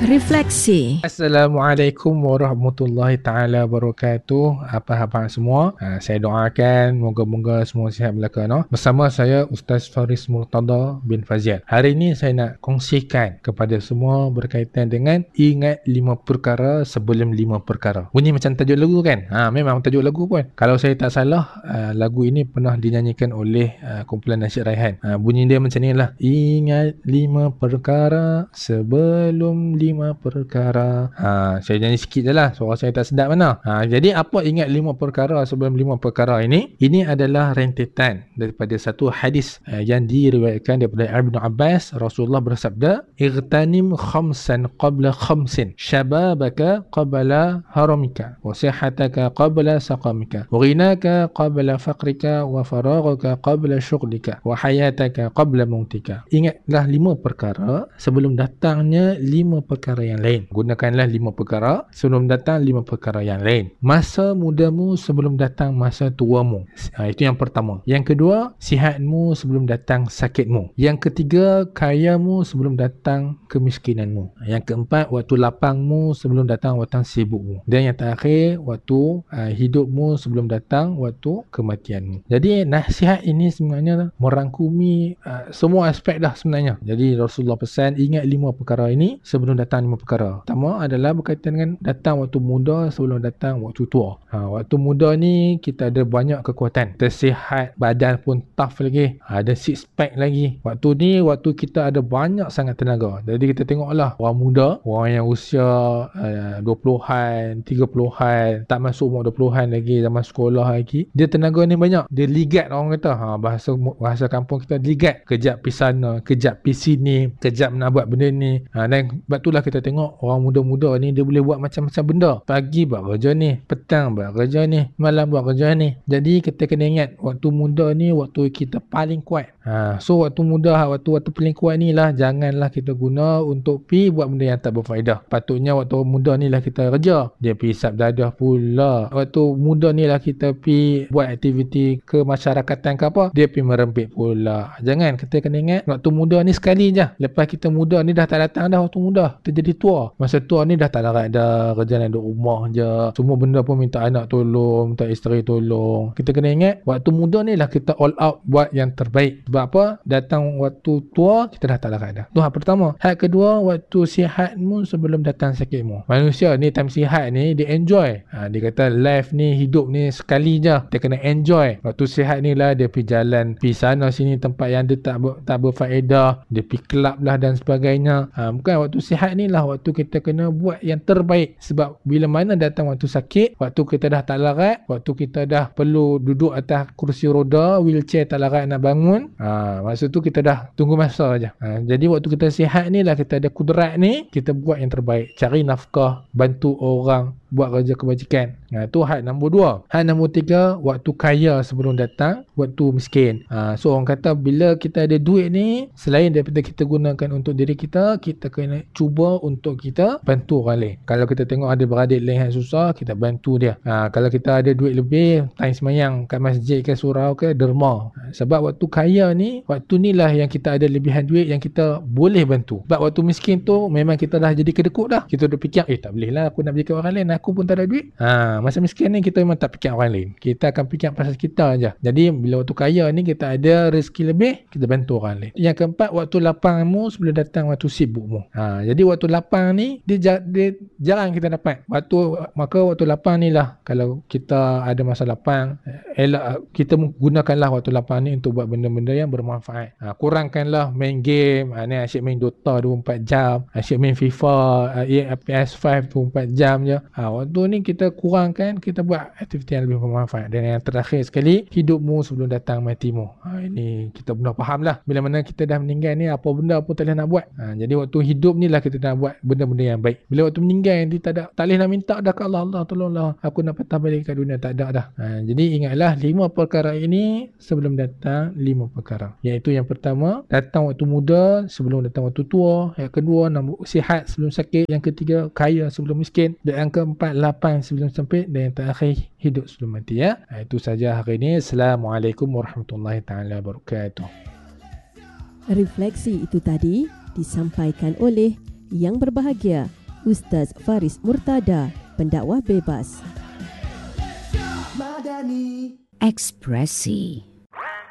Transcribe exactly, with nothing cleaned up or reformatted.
Refleksi. Assalamualaikum warahmatullahi taala wabarakatuh. Apa khabar semua? Ha, saya doakan moga-moga semua sihat belaka, no? Bersama saya Ustaz Faris Murtada bin Fazil. Hari ini saya nak kongsikan kepada semua berkaitan dengan ingat lima perkara sebelum lima perkara. Bunyi macam tajuk lagu kan? Ha, memang tajuk lagu pun. Kalau saya tak salah, uh, lagu ini pernah dinyanyikan oleh uh, kumpulan Nasyid Raihan. Uh, bunyi dia macam ni lah. Ingat lima perkara sebelum lima perkara. Ha, saya nyanyi sikit je lah, suara saya tak sedap mana. Ha, jadi apa ingat lima perkara sebelum lima perkara ini? Ini adalah rentetan daripada satu hadis uh, yang diriwayatkan daripada Ibnu Abbas. Rasulullah bersabda, "Igtanim khamsan qabla khamsin, syababaka qabla haramika, wa sihataka qabla saqamika, wa ghinaka qabla faqrika, wa faraghaka qabla syughlika, wa hayataka qabla mautika." Ingatlah lima perkara sebelum datangnya lima perkara yang lain. Gunakanlah lima perkara sebelum datang lima perkara yang lain. Masa mudamu sebelum datang masa tuamu. Ha, itu yang pertama. Yang kedua, sihatmu sebelum datang sakitmu. Yang ketiga, kayamu sebelum datang kemiskinanmu. Yang keempat, waktu lapangmu sebelum datang waktu sibukmu. Dan yang terakhir, waktu uh, hidupmu sebelum datang waktu kematianmu. Jadi nasihat ini sebenarnya merangkumi uh, semua aspek dah sebenarnya. Jadi Rasulullah pesan, ingat lima perkara ini sebelum datang lima perkara. Pertama adalah berkaitan dengan datang waktu muda sebelum datang waktu tua. Ha, waktu muda ni kita ada banyak kekuatan, tersihat, badan pun tough lagi, ada six pack lagi. Waktu ni waktu kita ada banyak sangat tenaga. Jadi kita tengoklah orang muda, orang yang usia uh, dua puluhan, tiga puluhan, tak masuk umur dua puluhan lagi, zaman sekolah lagi, dia tenaga ni banyak. Dia ligat orang kata. Ha, bahasa bahasa kampung kita ligat. Kejap pergi sana, kejap pergi sini, kejap nak buat benda ni. Ha, dan sebab itulah kita tengok orang muda-muda ni dia boleh buat macam-macam benda. Pagi buat kerja ni, petang buat kerja ni, malam buat kerja ni. Jadi kita kena ingat waktu muda ni waktu kita paling kuat. Ha, so waktu muda, waktu waktu paling kuat ni lah, janganlah kita guna untuk pi buat benda yang tak berfaedah. Patutnya waktu muda ni lah kita kerja. Dia pi hisap dadah pula. Waktu muda ni lah kita pi buat aktiviti kemasyarakatan ke apa, dia pi merempit pula. Jangan, kita kena ingat waktu muda ni sekali je. Lepas kita muda ni dah tak datang dah waktu muda. Kita jadi tua. Masa tua ni dah tak larat dah. Kerja nak duduk rumah je. Semua benda pun minta anak tolong, minta isteri tolong. Kita kena ingat waktu muda ni lah kita all out buat yang terbaik. Sebab apa? Datang waktu tua kita dah tak larat dah. Itu hal pertama. Hal kedua, waktu sihatmu sebelum datang sakitmu. Manusia ni time sihat ni dia enjoy. Ha, dia kata life ni, hidup ni sekali je. Dia kena enjoy. Waktu sihat ni lah dia pergi jalan, pergi sana sini tempat yang dia tak ber, tak berfaedah. Dia pergi kelab lah dan sebagainya. Ha, bukan waktu sihat ni lah waktu kita kena buat yang terbaik. Sebab bila mana datang waktu sakit, waktu kita dah tak larat, waktu kita dah perlu duduk atas kursi roda, wheelchair tak larat nak bangun, ha, masa tu kita dah tunggu masa aja. Ha, jadi waktu kita sihat ni lah kita ada kudrat ni, kita buat yang terbaik. Cari nafkah, bantu orang, buat kerja kebajikan. Ha, tu hal nombor dua. Hal nombor tiga, waktu kaya sebelum datang waktu miskin. Ha, so orang kata bila kita ada duit ni, selain daripada kita gunakan untuk diri kita, kita kena cuba untuk kita bantu orang lain. Kalau kita tengok ada beradik lain yang susah, kita bantu dia. Ha, kalau kita ada duit lebih, time semayang kat masjid ke surau ke derma. Ha, sebab waktu kaya ni, waktu ni lah yang kita ada lebihan duit yang kita boleh bantu. Sebab waktu miskin tu memang kita dah jadi kedekut dah. Kita dah fikir, eh tak boleh lah aku nak beli kat orang lain, aku pun tak ada duit. Ha, masa miskin ni kita memang tak fikir orang lain. Kita akan fikir pasal kita aja. Jadi bila waktu kaya ni kita ada rezeki lebih, kita bantu orang lain. Yang keempat, waktu lapangmu sebelum datang waktu sibukmu. Ha, jadi waktu lapang ni dia, dia jarang kita dapat. Waktu maka waktu lapang ni lah, kalau kita ada masa lapang, elak kita gunakanlah waktu lapang ni untuk buat benda-benda yang bermanfaat. Ha, kurangkanlah main game. Ha, ni asyik main Dota dua puluh empat jam, asyik main FIFA, uh, P S lima dua puluh empat jam je. Ha, waktu ni kita kurangkan, kita buat aktiviti yang lebih bermanfaat. Dan yang terakhir sekali, hidupmu sebelum datang matimu. Ha, ini kita benar faham lah. Bila mana kita dah meninggal ni, apa benda pun tak boleh nak buat. Ha, jadi waktu hidup ni lah kita nak buat benda-benda yang baik. Bila waktu meninggal ni tak ada, tak boleh nak minta dah ke Allah, Allah tolonglah aku nak patah balik ke dunia, tak ada dah. Ha, jadi ingatlah lima perkara ini sebelum datang lima perkara. Iaitu yang pertama, datang waktu muda sebelum datang waktu tua. Yang kedua, sihat sebelum sakit. Yang ketiga, kaya sebelum miskin. Dan yang keempat, lapang sebelum sempit. Dan yang terakhir, hidup sebelum mati, ya. Ha, itu saja hari ini. Assalamualaikum warahmatullahi taala wabarakatuh. Refleksi itu tadi disampaikan oleh Yang berbahagia, Ustaz Faris Murtada, pendakwah bebas. Ekspresi.